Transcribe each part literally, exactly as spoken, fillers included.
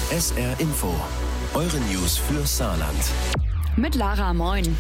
S R Info. Eure News für Saarland. Mit Lara, moin.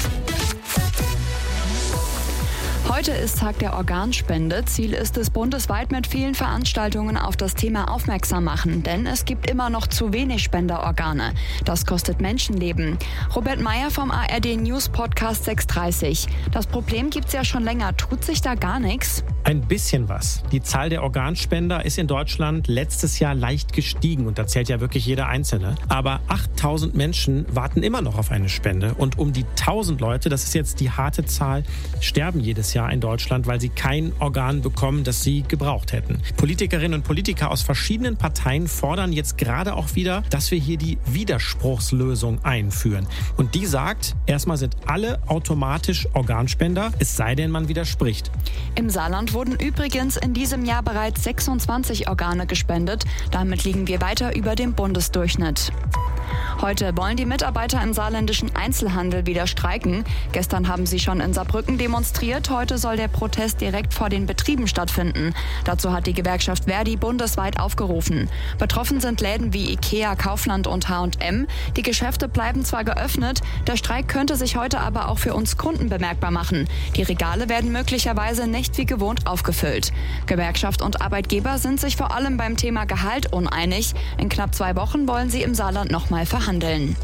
Heute ist Tag der Organspende. Ziel ist es, bundesweit mit vielen Veranstaltungen auf das Thema aufmerksam machen. Denn es gibt immer noch zu wenig Spenderorgane. Das kostet Menschenleben. Robert Meyer vom A R D News Podcast sechs dreißig. Das Problem gibt's ja schon länger. Tut sich da gar nichts? Ein bisschen was. Die Zahl der Organspender ist in Deutschland letztes Jahr leicht gestiegen und da zählt ja wirklich jeder Einzelne. Aber achttausend Menschen warten immer noch auf eine Spende und um die tausend Leute, das ist jetzt die harte Zahl, sterben jedes Jahr in Deutschland, weil sie kein Organ bekommen, das sie gebraucht hätten. Politikerinnen und Politiker aus verschiedenen Parteien fordern jetzt gerade auch wieder, dass wir hier die Widerspruchslösung einführen. Und die sagt, erstmal sind alle automatisch Organspender, es sei denn, man widerspricht. Im Saarland wurden übrigens in diesem Jahr bereits sechsundzwanzig Organe gespendet. Damit liegen wir weiter über dem Bundesdurchschnitt. Heute wollen die Mitarbeiter im saarländischen Einzelhandel wieder streiken. Gestern haben sie schon in Saarbrücken demonstriert. Heute soll der Protest direkt vor den Betrieben stattfinden. Dazu hat die Gewerkschaft Verdi bundesweit aufgerufen. Betroffen sind Läden wie Ikea, Kaufland und H und M. Die Geschäfte bleiben zwar geöffnet, der Streik könnte sich heute aber auch für uns Kunden bemerkbar machen. Die Regale werden möglicherweise nicht wie gewohnt aufgefüllt. Gewerkschaft und Arbeitgeber sind sich vor allem beim Thema Gehalt uneinig. In knapp zwei Wochen wollen sie im Saarland nochmal verhandeln.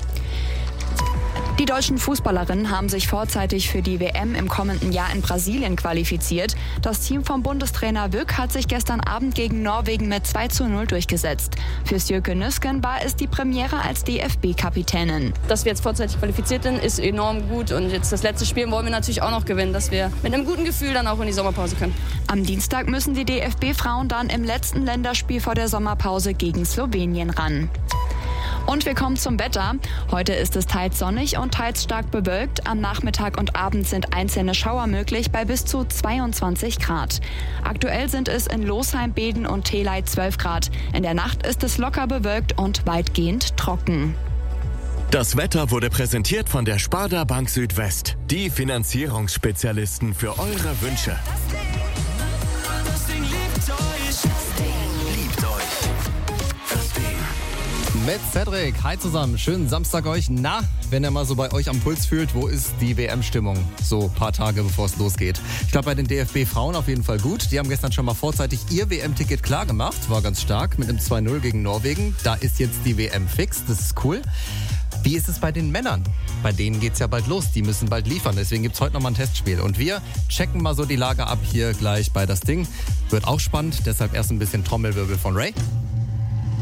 Die deutschen Fußballerinnen haben sich vorzeitig für die W M im kommenden Jahr in Brasilien qualifiziert. Das Team vom Bundestrainer Wück hat sich gestern Abend gegen Norwegen mit zwei zu null durchgesetzt. Für Sjöke Nüsken war es die Premiere als D F B-Kapitänin. Dass wir jetzt vorzeitig qualifiziert sind, ist enorm gut. Und jetzt das letzte Spiel wollen wir natürlich auch noch gewinnen, dass wir mit einem guten Gefühl dann auch in die Sommerpause können. Am Dienstag müssen die D F B-Frauen dann im letzten Länderspiel vor der Sommerpause gegen Slowenien ran. Und wir kommen zum Wetter. Heute ist es teils sonnig und teils stark bewölkt. Am Nachmittag und Abend sind einzelne Schauer möglich bei bis zu zweiundzwanzig Grad. Aktuell sind es in Losheim, Beden und Telei zwölf Grad. In der Nacht ist es locker bewölkt und weitgehend trocken. Das Wetter wurde präsentiert von der Sparda Bank Südwest. Die Finanzierungsspezialisten für eure Wünsche. Mit Cedric. Hi zusammen. Schönen Samstag euch. Na, wenn ihr mal so bei euch am Puls fühlt, wo ist die W M-Stimmung? So ein paar Tage bevor es losgeht. Ich glaube, bei den D F B-Frauen auf jeden Fall gut. Die haben gestern schon mal vorzeitig ihr W M-Ticket klar gemacht. War ganz stark mit einem zwei null gegen Norwegen. Da ist jetzt die W M fix. Das ist cool. Wie ist es bei den Männern? Bei denen geht's ja bald los. Die müssen bald liefern. Deswegen gibt's heute nochmal ein Testspiel. Und wir checken mal so die Lage ab hier gleich bei Das Ding. Wird auch spannend. Deshalb erst ein bisschen Trommelwirbel von Ray.